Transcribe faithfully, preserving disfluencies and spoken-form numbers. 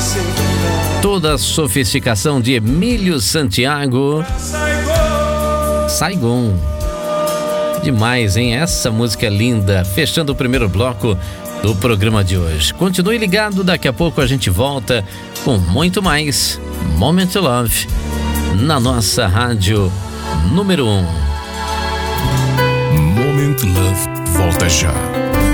Toda a sofisticação de Emílio Santiago. Saigon. Demais, hein? Essa música é linda. Fechando o primeiro bloco do programa de hoje. Continue ligado, daqui a pouco a gente volta com muito mais Moment to Love na nossa rádio número um. Moment to Love volta já.